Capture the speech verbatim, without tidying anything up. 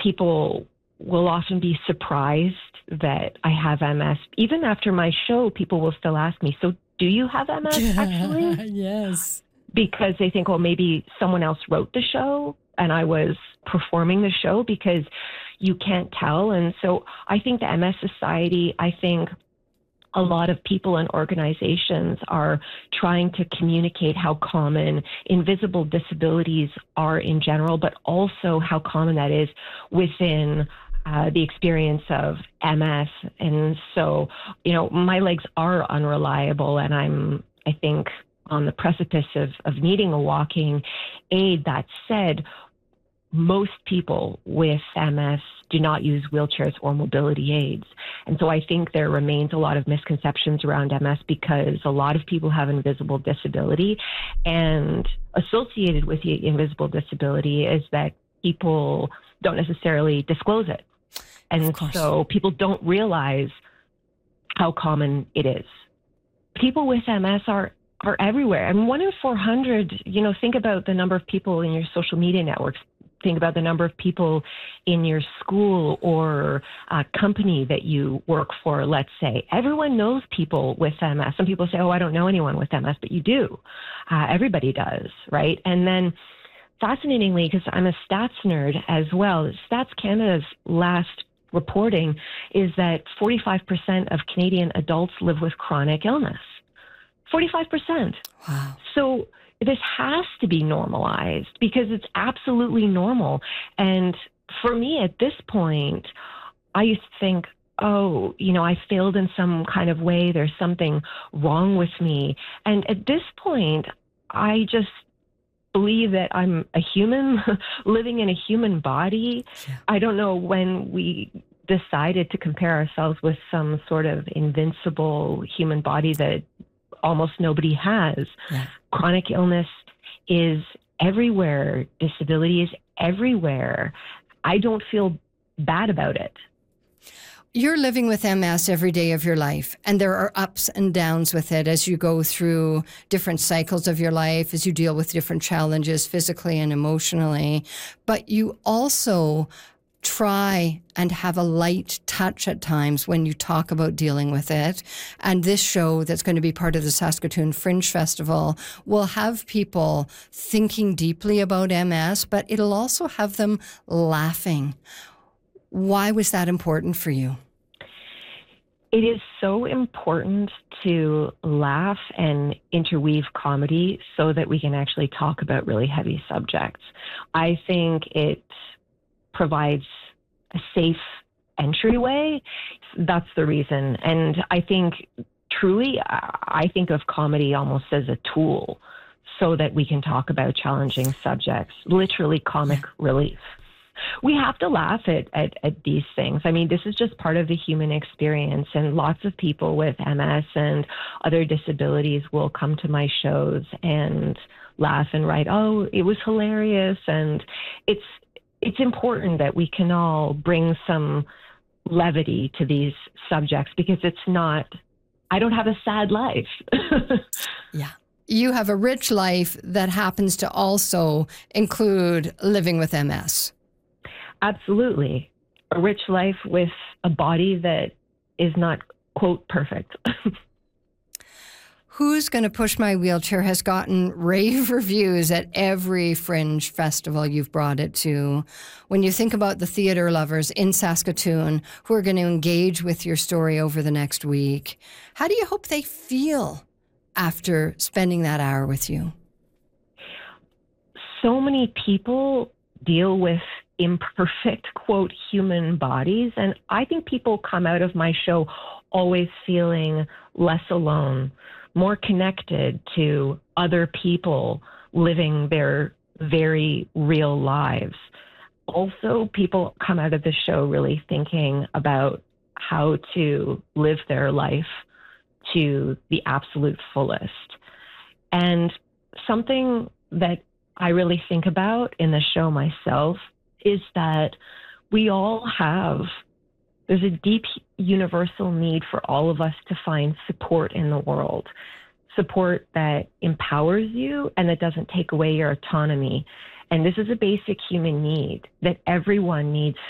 people will often be surprised that I have M S. Even after my show, people will still ask me, so do you have M S actually? Yes. Because they think, oh, maybe someone else wrote the show and I was performing the show, because you can't tell. And so I think the M S Society, I think a lot of people and organizations are trying to communicate how common invisible disabilities are in general, but also how common that is within uh, the experience of M S. And so, you know, my legs are unreliable, and I'm, I think, on the precipice of, of needing a walking aid. That said, most people with M S do not use wheelchairs or mobility aids. And so I think there remains a lot of misconceptions around M S, because a lot of people have invisible disability, and associated with the invisible disability is that people don't necessarily disclose it. And so people don't realize how common it is. People with M S are are everywhere. And one in four hundred, you know, think about the number of people in your social media networks. Think about the number of people in your school or uh, company that you work for, let's say. Everyone knows people with M S. Some people say, oh, I don't know anyone with M S, but you do. Uh, everybody does, right? And then fascinatingly, because I'm a stats nerd as well, Stats Canada's last reporting is that forty-five percent of Canadian adults live with chronic illness. forty-five percent. Wow. So this has to be normalized, because it's absolutely normal. And for me at this point, I used to think, oh, you know, I failed in some kind of way. There's something wrong with me. And at this point, I just believe that I'm a human living in a human body. Yeah. I don't know when we decided to compare ourselves with some sort of invincible human body that almost nobody has. Yeah. Chronic illness is everywhere. Disability is everywhere. I don't feel bad about it. You're living with M S every day of your life, and there are ups and downs with it as you go through different cycles of your life, as you deal with different challenges physically and emotionally. But you also try and have a light touch at times when you talk about dealing with it. And this show that's going to be part of the Saskatoon Fringe Festival will have people thinking deeply about M S, but it'll also have them laughing. Why was that important for you? It is so important to laugh and interweave comedy so that we can actually talk about really heavy subjects. I think it provides a safe entryway. That's the reason. And I think truly, I think of comedy almost as a tool so that we can talk about challenging subjects, literally comic relief. We have to laugh at, at, at these things. I mean, this is just part of the human experience, and lots of people with M S and other disabilities will come to my shows and laugh and write, oh, it was hilarious. And it's it's important that we can all bring some levity to these subjects, because it's not, I don't have a sad life. Yeah. You have a rich life that happens to also include living with M S. Absolutely. A rich life with a body that is not, quote, perfect. Who's Going to Push My Wheelchair has gotten rave reviews at every Fringe festival you've brought it to. When you think about the theater lovers in Saskatoon who are going to engage with your story over the next week, how do you hope they feel after spending that hour with you? So many people deal with imperfect, quote, human bodies. And I think people come out of my show always feeling less alone, more connected to other people living their very real lives. Also, people come out of the show really thinking about how to live their life to the absolute fullest. And something that I really think about in the show myself is that we all have, there's a deep universal need for all of us to find support in the world, support that empowers you and that doesn't take away your autonomy. And this is a basic human need that everyone needs